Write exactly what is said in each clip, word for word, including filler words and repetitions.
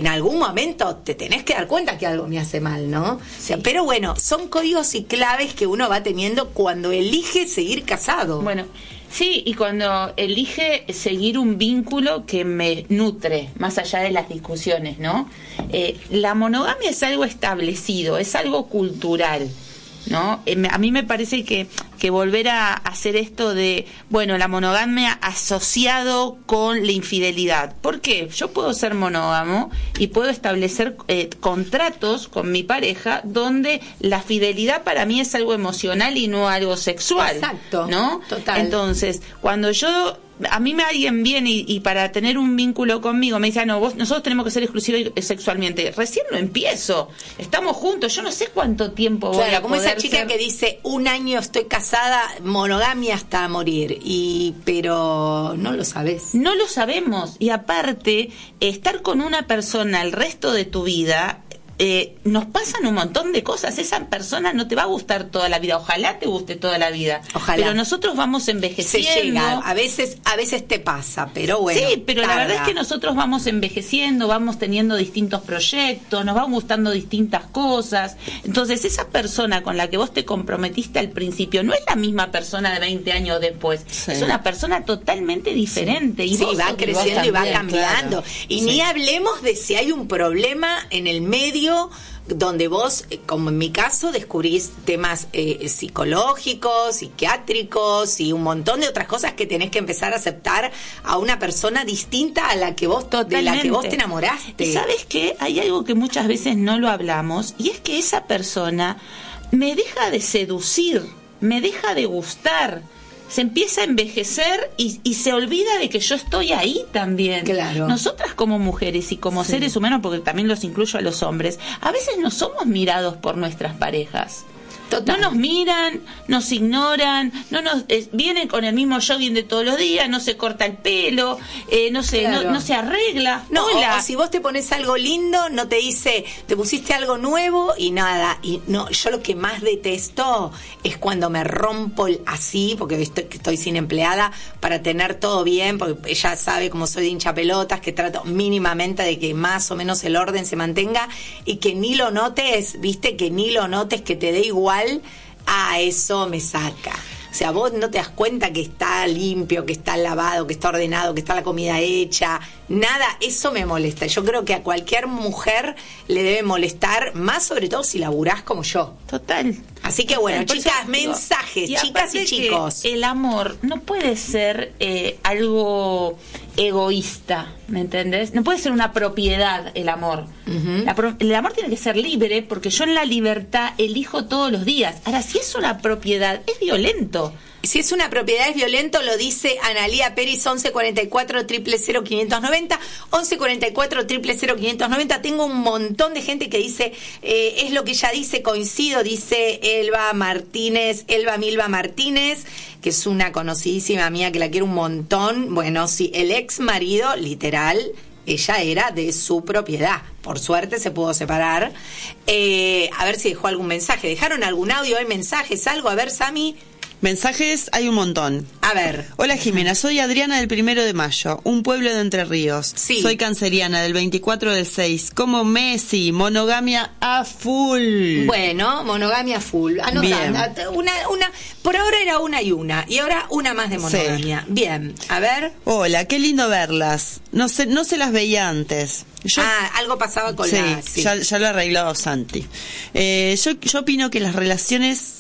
en algún momento te tenés que dar cuenta que algo me hace mal, ¿no? Sí. O sea, pero bueno, son códigos y claves que uno va teniendo cuando elige seguir casado. Bueno, sí, y cuando elige seguir un vínculo que me nutre, más allá de las discusiones, ¿no? Eh, la monogamia es algo establecido, es algo cultural, ¿no? Eh, a mí me parece que, que volver a hacer esto de, bueno, la monogamia asociado con la infidelidad. ¿Por qué? Yo puedo ser monógamo y puedo establecer eh, contratos con mi pareja donde la fidelidad para mí es algo emocional y no algo sexual. Exacto. ¿No? Total. Entonces, cuando yo... a mí me alguien viene y, y para tener un vínculo conmigo me dice, ah, no, vos, nosotros tenemos que ser exclusivos sexualmente. Recién no empiezo, estamos juntos, yo no sé cuánto tiempo voy claro, a como poder esa chica ser... que dice, un año estoy casada, monogamia hasta morir, y pero no lo sabes. No lo sabemos, y aparte, estar con una persona el resto de tu vida... Eh, nos pasan un montón de cosas. Esa persona no te va a gustar toda la vida, ojalá te guste toda la vida. Ojalá. Pero nosotros vamos envejeciendo. Se llega, a veces, a veces te pasa, pero bueno. Sí, pero tarda. la verdad es que nosotros vamos envejeciendo, vamos teniendo distintos proyectos, nos van gustando distintas cosas. Entonces, esa persona con la que vos te comprometiste al principio no es la misma persona de veinte años después. Sí. Es una persona totalmente diferente. Sí, y sí vos va creciendo y, y va cambiando. Claro. Y sí. Ni hablemos de si hay un problema en el medio donde vos, como en mi caso, descubrís temas eh, psicológicos, psiquiátricos y un montón de otras cosas que tenés que empezar a aceptar a una persona distinta a la que vos Totalmente. de la que vos te enamoraste. ¿Y sabes qué? Hay algo que muchas veces no lo hablamos, y es que esa persona me deja de seducir, me deja de gustar. Se empieza a envejecer y, y se olvida de que yo estoy ahí también. Claro. Nosotras como mujeres y como sí. seres humanos, porque también los incluyo a los hombres, a veces no somos mirados por nuestras parejas. Total. No nos miran, nos ignoran, no nos eh, vienen con el mismo jogging de todos los días, no se corta el pelo, eh, no se claro. no, no se arregla. No, Hola. O, o si vos te pones algo lindo, no te dice, te pusiste algo nuevo y nada. Y no, yo lo que más detesto es cuando me rompo el, así, porque estoy, estoy sin empleada, para tener todo bien, porque ella sabe como soy de hincha pelotas, que trato mínimamente de que más o menos el orden se mantenga y que ni lo notes, viste, que ni lo notes, que te dé igual. Ah, eso me saca. O sea, vos no te das cuenta que está limpio, que está lavado, que está ordenado, que está la comida hecha. Nada, eso me molesta. Yo creo que a cualquier mujer le debe molestar, más sobre todo si laburás como yo. Total. Así que bueno, Total, chicas, digo, mensajes, y chicas y chicos. El amor no puede ser eh, algo egoísta, ¿me entendés? No puede ser una propiedad el amor. Uh-huh. La pro- el amor tiene que ser libre, porque yo en la libertad elijo todos los días. Ahora, si es una propiedad, es violento. Si es una propiedad es violento, lo dice Analía Peris, once cuarenta y cuatro, cero cero cero, quinientos noventa, once cuarenta y cuatro, cero cero cero, quinientos noventa. Tengo un montón de gente que dice, eh, es lo que ella dice, coincido, dice Elba Martínez, Elba Milva Martínez, que es una conocidísima mía que la quiero un montón. Bueno, sí, el ex marido, literal, ella era de su propiedad. Por suerte se pudo separar. Eh, a ver si dejó algún mensaje. ¿Dejaron algún audio? ¿Hay mensajes? ¿Algo? A ver, Sami. Mensajes hay un montón. A ver. Hola Jimena, soy Adriana del Primero de Mayo, un pueblo de Entre Ríos. Sí. Soy canceriana del veinticuatro del seis. Como Messi, monogamia a full. Bueno, monogamia full. Anotando. Una, una, por ahora era una y una. Y ahora una más de monogamia. Sí. Bien, a ver. Hola, qué lindo verlas. No se, no se las veía antes. Yo, ah, algo pasaba con sí, la... Sí, ya, ya lo ha arreglado Santi. Eh, yo, yo opino que las relaciones...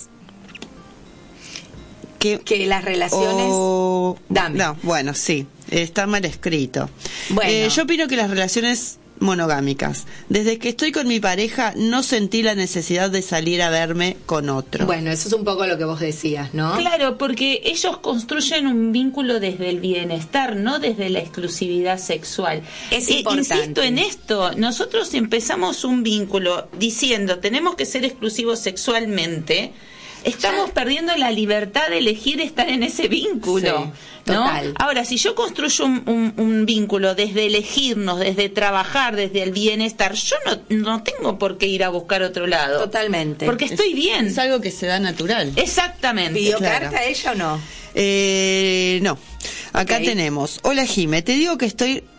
Que, que las relaciones... Oh, Dame. No, bueno, sí, está mal escrito. Bueno. Eh, yo opino que las relaciones monogámicas, desde que estoy con mi pareja, no sentí la necesidad de salir a verme con otro. Bueno, eso es un poco lo que vos decías, ¿no? Claro, porque ellos construyen un vínculo desde el bienestar, no desde la exclusividad sexual. Es eh, importante. Insisto en esto, nosotros empezamos un vínculo diciendo tenemos que ser exclusivos sexualmente. Estamos perdiendo la libertad de elegir estar en ese vínculo, sí, ¿no? total. Ahora, si yo construyo un, un, un vínculo desde elegirnos, desde trabajar, desde el bienestar, yo no, no tengo por qué ir a buscar otro lado. Totalmente. Porque estoy es, bien. Es algo que se da natural. Exactamente. ¿Pidió claro. carta ella o no? Eh, no. Acá okay. tenemos. Hola Jime, te digo que estoy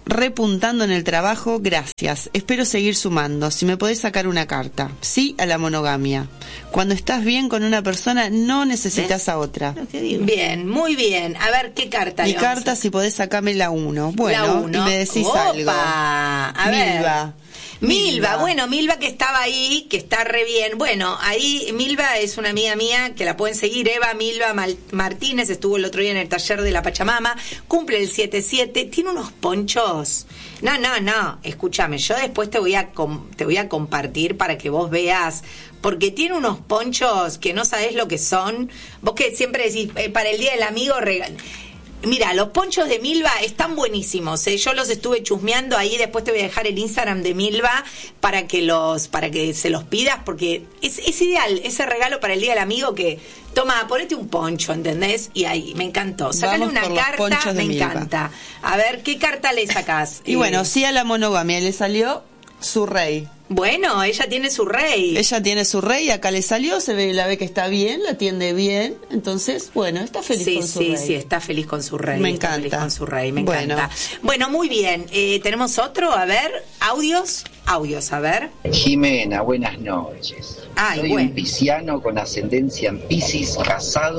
repuntando en el trabajo, gracias. Espero seguir sumando. Si me podés sacar una carta. Sí a la monogamia. Cuando estás bien con una persona, no necesitas a otra. Bien, muy bien. A ver, ¿qué carta? Mi carta, si podés sacarme la uno. Bueno, la uno. Y me decís Opa. algo. A Milva. ver. Milva, bueno, Milva que estaba ahí, que está re bien. Bueno, ahí Milva es una amiga mía que la pueden seguir, Eva Milva Mal- Martínez, estuvo el otro día en el taller de la Pachamama, cumple el siete siete, tiene unos ponchos. No, no, no, escúchame, yo después te voy a com- te voy a compartir para que vos veas, porque tiene unos ponchos que no sabés lo que son. Vos que siempre decís, eh, para el Día del Amigo, regal- Mira, los ponchos de Milva están buenísimos, ¿eh? Yo los estuve chusmeando ahí, después te voy a dejar el Instagram de Milva para que los para que se los pidas, porque es, es ideal ese regalo para el Día del Amigo que, toma, ponete un poncho, ¿entendés? Y ahí, me encantó. Sácale una carta, me encanta. A ver, ¿qué carta le sacás? Y eh, bueno, sí a la monogamia, le salió su rey. Bueno, ella tiene su rey. Ella tiene su rey, acá le salió, se ve, la ve que está bien, la atiende bien, entonces, bueno, está feliz sí, con su sí, rey. Sí, sí, está feliz con su rey. Me está encanta. Feliz con su rey, me bueno. encanta. Bueno, muy bien. Eh, ¿Tenemos otro? A ver, audios. Audios, a ver. Jimena, buenas noches. Ay, Soy bueno. un pisciano con ascendencia en Piscis, casado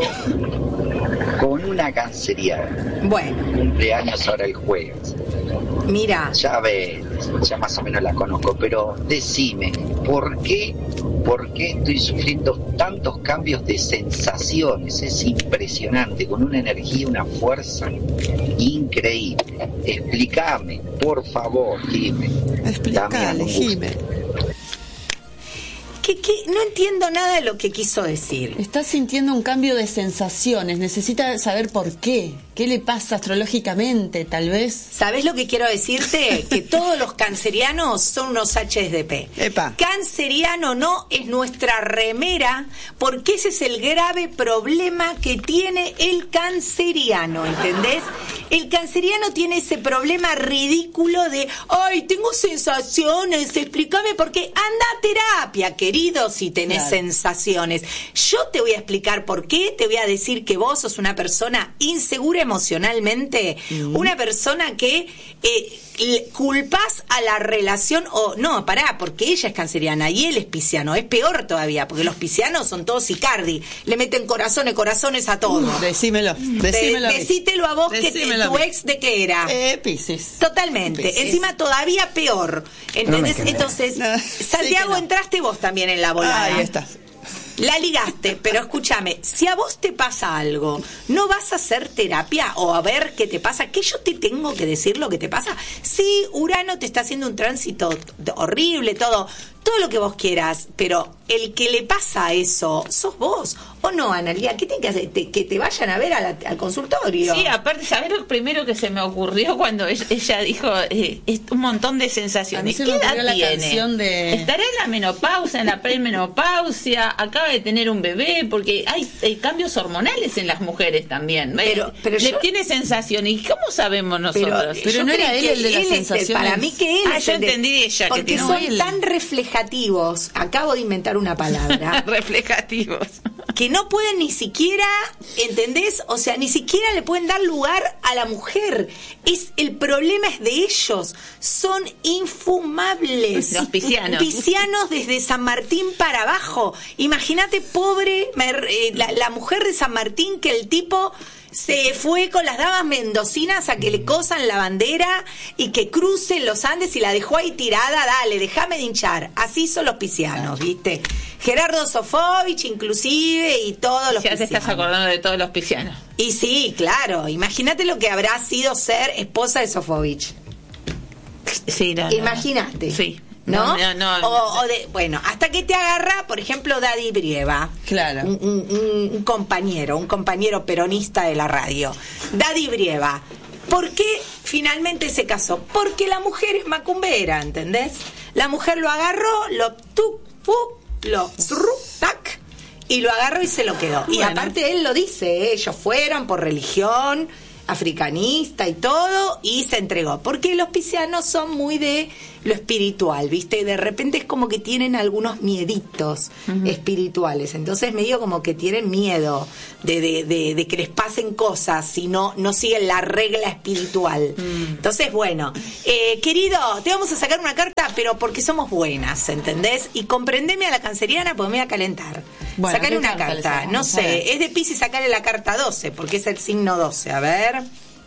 con una canceriana. Bueno, Cumpleaños ahora el jueves. mira. Ya ves, ya más o menos la conozco, pero decime, ¿por qué, por qué estoy sufriendo tantos cambios de sensaciones? Es impresionante, con una energía, una fuerza increíble. Explícame, por favor, Jimena. Explicale, Jimé. ¿Qué, qué? No entiendo nada de lo que quiso decir. Está sintiendo un cambio de sensaciones, necesita saber por qué. ¿Qué le pasa astrológicamente, tal vez? ¿Sabés lo que quiero decirte? Que todos los cancerianos son unos H S P. Epa. Canceriano no es nuestra remera, porque ese es el grave problema que tiene el canceriano, ¿entendés? El canceriano tiene ese problema ridículo de, ay, tengo sensaciones, explícame por qué. Anda a terapia, querido, si tenés Claro. sensaciones. Yo te voy a explicar por qué, te voy a decir que vos sos una persona insegura emocionalmente, mm. una persona que eh, le culpas a la relación, o no, pará, porque ella es canceriana y él es pisciano, es peor todavía, porque los piscianos son todos Icardi, le meten corazones, corazones a todo. Uh, decímelo, decímelo. De, decítelo a vos, decímelo que te, a tu ex de qué era. Eh, Piscis. Totalmente, Piscis. Encima todavía peor, ¿entendés? No me Entonces, no, Santiago, sí no. entraste vos también en la volada. Ahí está. La ligaste, pero escúchame, si a vos te pasa algo, ¿no vas a hacer terapia o a ver qué te pasa? ¿Que yo te tengo que decir lo que te pasa? Sí, Urano te está haciendo un tránsito horrible, todo, todo lo que vos quieras, pero el que le pasa eso, sos vos, ¿o no, Analia? ¿Qué tiene que hacer? Te, que te vayan a ver a la, al consultorio. Sí, aparte, ¿sabés lo primero que se me ocurrió cuando ella, ella dijo eh, es un montón de sensaciones? A mí se ¿Qué me edad ocurrió la tiene? canción de- ¿Estará en la menopausia, en la premenopausia? Acaba de tener un bebé, porque hay, hay cambios hormonales en las mujeres también. Pero- pero Le yo- tiene sensaciones. ¿Y cómo sabemos nosotros? Pero yo no creo era él que el de las es el- sensaciones. para mí que él Ah, es yo el de- entendí ella que porque tiene- son no, él. tan reflejativos, acabo de inventar una palabra, Reflejativos. que no pueden ni siquiera, ¿entendés? O sea, ni siquiera le pueden dar lugar a la mujer. Es el problema es de ellos. Son infumables. Los piscianos. Piscianos desde San Martín para abajo. Imagínate, pobre mer- eh, la, la mujer de San Martín, que el tipo se fue con las damas mendocinas a que le cosan la bandera y que crucen los Andes y la dejó ahí tirada. Dale, déjame de hinchar. Así son los piscianos, ¿viste? Gerardo Sofovich inclusive y todos los Ya te piscianos. estás acordando de todos los piscianos. Y sí, claro. Imagínate lo que habrá sido ser esposa de Sofovich. Sí, no, no. Imagínate. Sí. ¿No? No, no, no. O, o de, bueno, hasta que te agarra, por ejemplo, Daddy Brieva. Claro. Un, un- un- un compañero, un compañero peronista de la radio. Daddy Brieva. ¿Por qué finalmente se casó? Porque la mujer es macumbera, ¿entendés? La mujer lo agarró, lo tuc, puc, lo zru, tac, y lo agarró y se lo quedó. Y Bueno. aparte él lo dice, ¿eh? Ellos fueron por religión africanista y todo, y se entregó. Porque los piscianos son muy de lo espiritual, ¿viste? De repente es como que tienen algunos mieditos uh-huh. espirituales, entonces medio como que tienen miedo de, de, de, de que les pasen cosas si no, no siguen la regla espiritual. Mm. Entonces, bueno, eh, querido, te vamos a sacar una carta, pero porque somos buenas, ¿entendés? Y comprendeme a la canceriana porque me voy a calentar. Bueno, sacale una carta, no sé, es de Piscis, sacarle la carta doce, porque es el signo doce, a ver...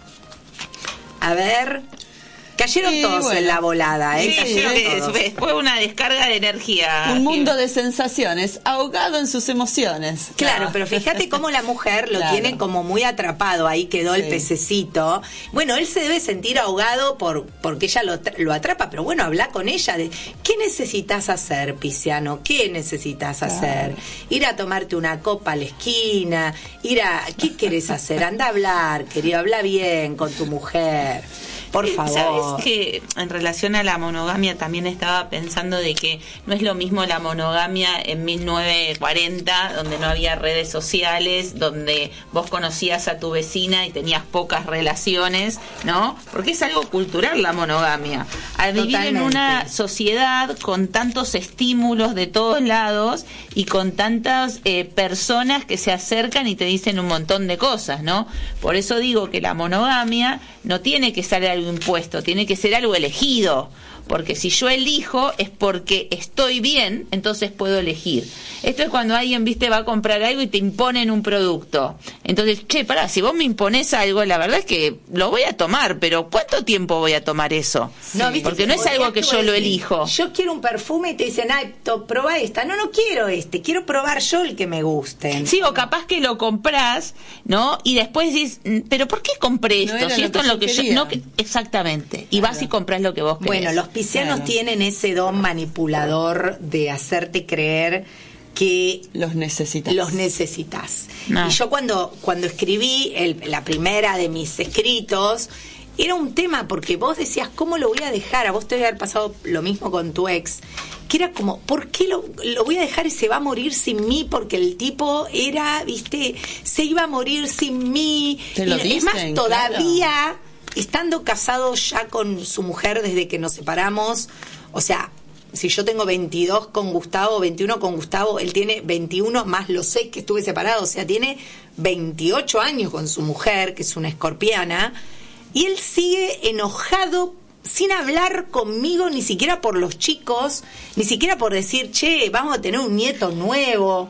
A ver... Cayeron sí, todos bueno. en la volada, ¿eh? Sí, Cayeron sí, todos. Fue una descarga de energía. Un mundo de sensaciones, ahogado en sus emociones. Claro, claro. Pero fíjate cómo la mujer lo claro. tiene como muy atrapado, ahí quedó sí. el pececito. Bueno, él se debe sentir ahogado por porque ella lo, lo atrapa, pero bueno, habla con ella de ¿qué necesitas hacer, Pisciano? ¿Qué necesitas claro. hacer? Ir a tomarte una copa a la esquina, ir a... ¿Qué querés hacer? Anda a hablar, querido, habla bien con tu mujer. Por favor. ¿Sabes que en relación a la monogamia también estaba pensando de que no es lo mismo la monogamia en mil novecientos cuarenta, donde no había redes sociales, donde vos conocías a tu vecina y tenías pocas relaciones, ¿no? Porque es algo cultural la monogamia. Al vivir Totalmente. en una sociedad con tantos estímulos de todos lados y con tantas eh, personas que se acercan y te dicen un montón de cosas, ¿no? Por eso digo que la monogamia no tiene que ser algo impuesto, tiene que ser algo elegido, porque si yo elijo es porque estoy bien, entonces puedo elegir. Esto es cuando alguien, viste, va a comprar algo y te imponen un producto. Entonces, che, pará, si vos me imponés algo, la verdad es que lo voy a tomar, pero ¿cuánto tiempo voy a tomar eso? No, ¿viste? Porque no es algo que yo lo elijo. Yo quiero un perfume y te dicen, ay, to, probá esta. No, no quiero este, quiero probar yo el que me guste. Sí, o capaz que lo comprás, ¿no? Y después decís, pero ¿por qué compré esto? No si esto es lo que yo... No, que, exactamente. Y claro. vas y comprás lo que vos querés. Bueno, los piscianos claro. tienen ese don manipulador de hacerte creer que los necesitas. Los necesitas. No. Y yo cuando, cuando escribí el, la primera de mis escritos, era un tema porque vos decías, ¿cómo lo voy a dejar? A vos te debe haber pasado lo mismo con tu ex. Que era como, ¿por qué lo, lo voy a dejar y se va a morir sin mí? Porque el tipo era, viste, se iba a morir sin mí. Te lo y, dicen, es más, todavía, claro. estando casado ya con su mujer desde que nos separamos, o sea... Si yo tengo veintidós con Gustavo, veintiuno con Gustavo, él tiene veintiuno más los seis que estuve separado, o sea, tiene veintiocho años con su mujer, que es una escorpiana, y él sigue enojado sin hablar conmigo, ni siquiera por los chicos, ni siquiera por decir, che, vamos a tener un nieto nuevo.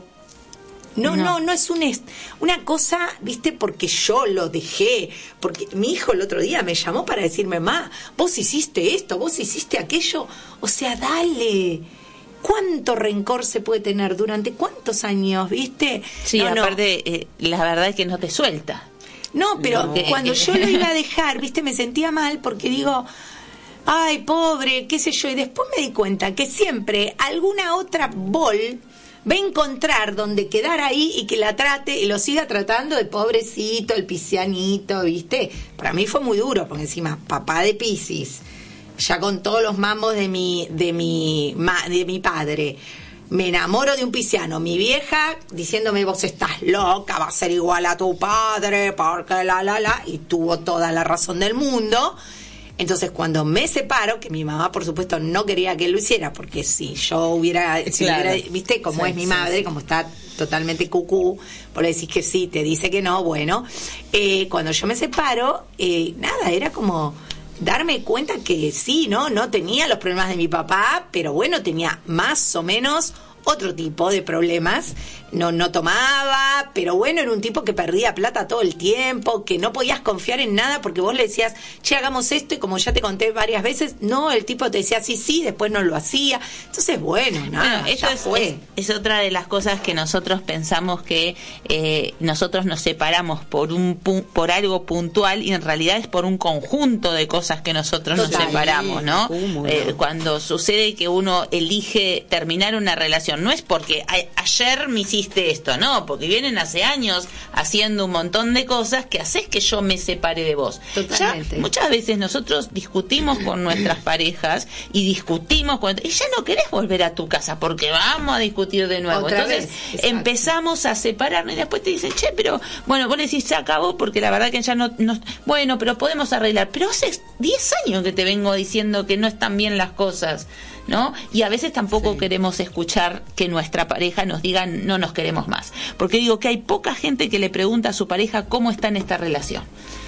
No, no, no, no es un, una cosa, viste, porque yo lo dejé, porque mi hijo el otro día me llamó para decirme, ma, vos hiciste esto, vos hiciste aquello, o sea, dale, ¿cuánto rencor se puede tener durante cuántos años, viste? Sí, no, aparte, no. Eh, la verdad es que no te suelta. No, pero no. cuando yo lo iba a dejar, viste, me sentía mal porque digo... Ay, pobre, qué sé yo, y después me di cuenta que siempre alguna otra bol va a encontrar donde quedar ahí y que la trate y lo siga tratando de pobrecito, el piscianito, ¿viste? Para mí fue muy duro, porque encima papá de Piscis, ya con todos los mambos de mi de mi de mi padre, me enamoro de un pisciano, mi vieja diciéndome, vos estás loca, va a ser igual a tu padre, porque la la la, y tuvo toda la razón del mundo. Entonces, cuando me separo, que mi mamá, por supuesto, no quería que lo hiciera, porque si yo hubiera, si claro. hubiera viste, como sí, es mi sí, madre, sí. como está totalmente cucú, por decir que sí, te dice que no, bueno, eh, cuando yo me separo, eh, nada, era como darme cuenta que sí, ¿no? No tenía los problemas de mi papá, pero bueno, tenía más o menos otro tipo de problemas. No, no tomaba, pero bueno, era un tipo que perdía plata todo el tiempo, que no podías confiar en nada porque vos le decías, che, hagamos esto, y como ya te conté varias veces, no, el tipo te decía sí, sí, después no lo hacía. Entonces, bueno, nada, bueno, ya es, fue. Es, es otra de las cosas que nosotros pensamos que eh, nosotros nos separamos por un por algo puntual, y en realidad es por un conjunto de cosas que nosotros Total. nos separamos, ¿no? Uh, eh, cuando sucede que uno elige terminar una relación, no es porque a, ayer me hiciste hiciste esto, no, porque vienen hace años haciendo un montón de cosas que haces que yo me separe de vos. Totalmente. Ya, muchas veces nosotros discutimos con nuestras parejas y discutimos con... Y ya no querés volver a tu casa porque vamos a discutir de nuevo. Otra Entonces vez, empezamos a separarnos y después te dicen, che, pero bueno, vos le decís, se acabó porque la verdad que ya no, no... Bueno, pero podemos arreglar. Pero hace diez años que te vengo diciendo que no están bien las cosas, ¿no? Y a veces tampoco sí. queremos escuchar que nuestra pareja nos diga no nos queremos más. Porque digo que hay poca gente que le pregunta a su pareja cómo está en esta relación.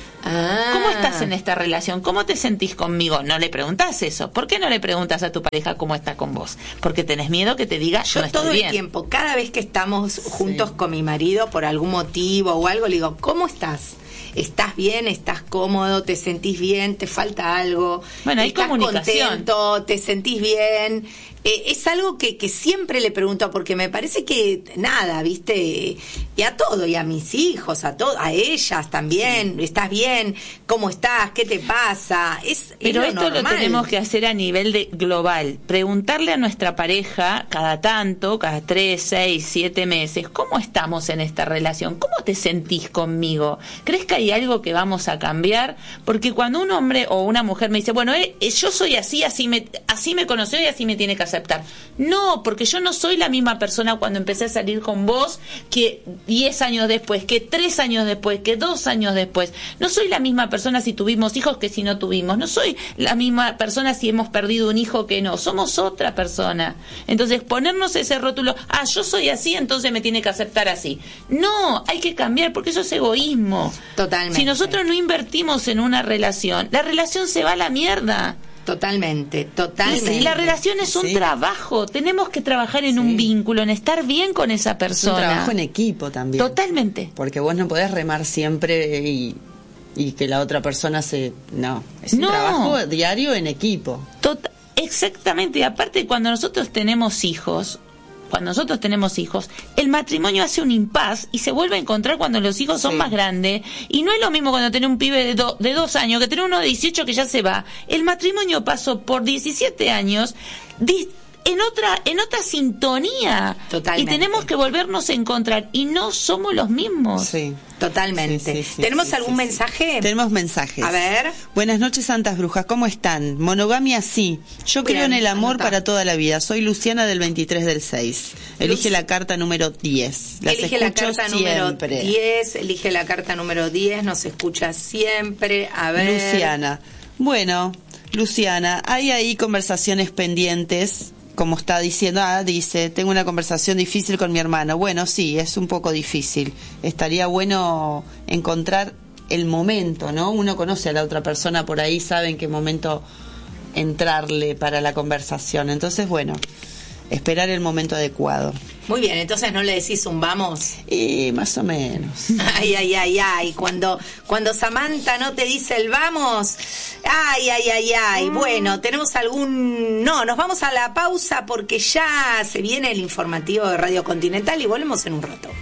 Ah. ¿Cómo estás en esta relación? ¿Cómo te sentís conmigo? No le preguntás eso. ¿Por qué no le preguntas a tu pareja cómo está con vos? Porque tenés miedo que te diga yo no estoy todo bien. El tiempo, cada vez que estamos juntos sí. con mi marido por algún motivo o algo, le digo, ¿cómo estás? ¿Estás bien? ¿Estás cómodo? ¿Te sentís bien? ¿Te falta algo? Bueno, hay ¿Estás comunicación. contento? ¿Te sentís bien? Eh, es algo que, que siempre le pregunto porque me parece que nada, ¿viste? Y a todo, y a mis hijos, a todo, a ellas también. Sí. ¿Estás bien? ¿Cómo estás? ¿Qué te pasa? Es, Pero es lo esto normal. lo tenemos que hacer a nivel de global. Preguntarle a nuestra pareja cada tanto, cada tres, seis, siete meses, ¿cómo estamos en esta relación? ¿Cómo te sentís conmigo? ¿Crees que hay algo que vamos a cambiar? Porque cuando un hombre o una mujer me dice, bueno, eh, yo soy así, así me, así me conoció y así me tiene que aceptar. No, porque yo no soy la misma persona cuando empecé a salir con vos que diez años después, que tres años después, que dos años después. No soy la misma persona si tuvimos hijos que si no tuvimos. No soy la misma persona si hemos perdido un hijo que no. Somos otra persona. Entonces, ponernos ese rótulo, ah, yo soy así, entonces me tiene que aceptar así. No, hay que cambiar porque eso es egoísmo. Totalmente. Si nosotros no invertimos en una relación, la relación se va a la mierda. Totalmente, totalmente. Y la relación es un sí. trabajo. Tenemos que trabajar en sí. un vínculo, en estar bien con esa persona. Es un trabajo en equipo también. Totalmente. Porque vos no podés remar siempre y, y que la otra persona se... No, es un no. trabajo diario en equipo. Tot- Exactamente. Y aparte, cuando nosotros tenemos hijos... Cuando nosotros tenemos hijos, el matrimonio hace un impas y se vuelve a encontrar cuando los hijos son sí. más grandes. Y no es lo mismo cuando tenés un pibe de, do, de dos años que tener uno de dieciocho que ya se va. El matrimonio pasó por diecisiete años di- en otra en otra sintonía. Totalmente. Y tenemos que volvernos a encontrar. Y no somos los mismos. Sí. Totalmente. Sí, sí, sí, ¿Tenemos sí, algún sí, mensaje? Sí. Tenemos mensajes. A ver. Buenas noches, Santas Brujas. ¿Cómo están? Monogamia sí. Yo Bien, creo en el amor anota. Para toda la vida. Soy Luciana del veintitrés del seis. Elige Luz. La carta número diez. Las elige la carta siempre. número diez. Elige la carta número diez. Nos escucha siempre. A ver. Luciana. Bueno, Luciana, hay ahí conversaciones pendientes. Como está diciendo, ah, dice, tengo una conversación difícil con mi hermano. Bueno, sí, es un poco difícil. Estaría bueno encontrar el momento, ¿no? Uno conoce a la otra persona por ahí, sabe en qué momento entrarle para la conversación. Entonces, bueno, esperar el momento adecuado. Muy bien, entonces no le decís un vamos. Y más o menos. Ay, ay, ay, ay. Cuando, cuando Samantha no te dice el vamos, ay, ay, ay, ay. Mm. Bueno, tenemos algún... No, nos vamos a la pausa porque ya se viene el informativo de Radio Continental y volvemos en un rato.